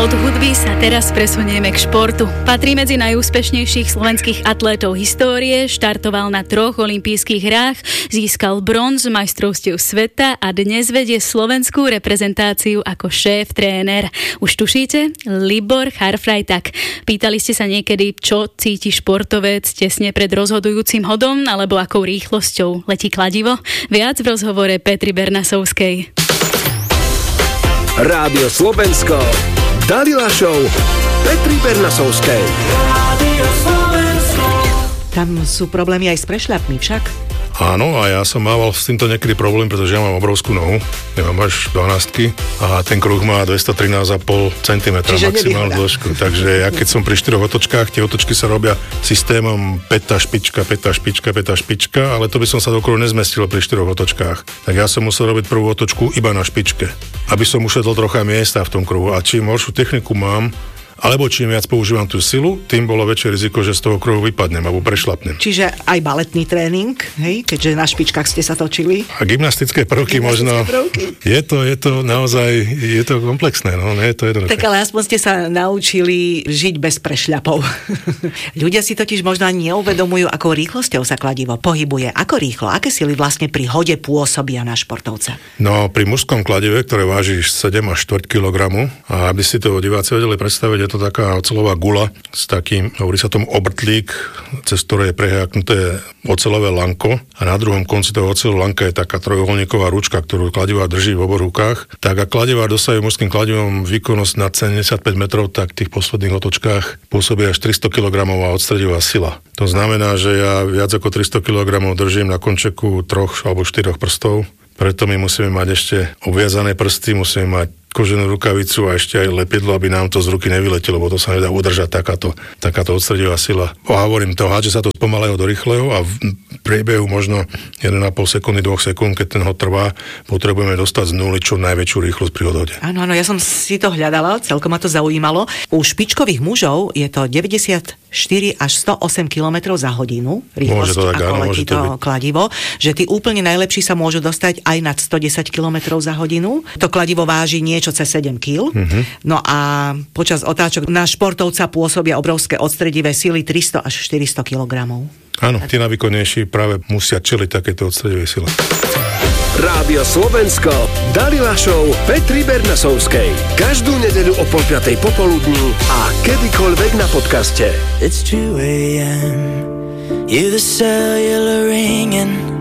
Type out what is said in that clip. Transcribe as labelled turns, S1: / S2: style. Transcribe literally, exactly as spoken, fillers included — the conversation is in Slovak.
S1: Od hudby sa teraz presunieme k športu. Patrí medzi najúspešnejších slovenských atlétov histórie, štartoval na troch olympijských hrách, získal bronz majstrovstiev sveta a dnes vedie slovenskú reprezentáciu ako šéf-tréner. Už tušíte? Libor Charfrajtak. Pýtali ste sa niekedy, čo cíti športovec tesne pred rozhodujúcim hodom alebo akou rýchlosťou letí kladivo? Viac v rozhovore Petry Bernasovskej.
S2: Rádio Slovensko, Dalila Show, Petry Bernasovskej. Rádio Slovensko.
S3: Tam sú problémy aj s prešľapmi však?
S4: Áno, a ja som mával s týmto niekedy problém, pretože ja mám obrovskú nohu, ja mám až dvanástky a ten kruh má dvestotrinásť celá päť centimetra maximálnu dĺžku, takže ja keď som pri štyroch otočkách, tie otočky sa robia systémom pätá špička, pätá špička, pätá špička, ale to by som sa do kruhu nezmestil pri štyroch otočkách, tak ja som musel robiť prvú otočku iba na špičke, aby som ušetol trocha miesta v tom kruhu a čím horšiu techniku mám, alebo čím viac používam tú silu, tým bolo väčšie riziko, že z toho kruhu vypadnem alebo prešlapnem.
S3: Čiže aj baletný tréning, hej, keďže na špičkách ste sa točili.
S4: A gymnastické prvky možno. Prvky. Je to, je to naozaj, je to komplexné, no, nie je to jednoduché.
S3: Tak ale aspoň ste sa naučili žiť bez prešľapov. Ľudia si totiž možno ani neuvedomujú, akou rýchlosťou sa kladivo pohybuje. Ako rýchlo, aké sily vlastne pri hode pôsobia na športovca?
S4: No, pri mužskom kladive, ktoré váži sedem až štyri kilogramy, a aby si to diváci vedeli predstaviť, je to taká oceľová gula s takým, hovorí sa tomu obrtlík, cez ktoré je preháknuté oceľové lanko a na druhom konci toho oceľového lanka je taká trojuholníková ručka, ktorú kladivár drží v oboch rukách. Tak ak kladivár dosajú mužským kladivom výkonnosť nad sedemdesiatpäť metrov, tak v tých posledných otočkách pôsobí až tristo kilogramov odstredivá sila. To znamená, že ja viac ako tristo kilogramov držím na končeku troch alebo štyroch prstov, preto my musíme mať ešte obviazané prsty, musíme mať koženú rukavicu a ešte aj lepidlo, aby nám to z ruky nevyletelo, lebo to sa nedá udržať takáto, takáto odstredivá sila. A hovorím, to hádže sa to z pomalého do rýchleho a v priebehu možno jeden a pol sekundy, dva sekúnd, keď ten hod trvá, potrebujeme dostať z nuly čo najväčšiu rýchlosť pri odhode.
S3: Áno, áno, ja som si to hľadala, celkom ma to zaujímalo. U špičkových mužov je to deväťdesiatštyri až sto osem kilometrov za hodinu rýchlosť, to tak, ako áno, letí to, to kladivo, že tí úplne najlepší sa môžu dostať aj nad stodesať kilometrov za hodinu. To kladivo váži niečo cez sedem kíl. Mm-hmm. No a počas otáčok na športovca pôsobia obrovské odstredivé sily tristo až štyristo kilogramov.
S4: Áno, tí najvýkonnejší práve musia čeliť takéto odstredivej sile.
S2: Rádio Slovensko, Dalila Show, Petry Bernasovskej. Každú nedeľu o pol piatej popoludní a kedykoľvek na podcaste.
S5: It's two a.m. You're the cellular ringing.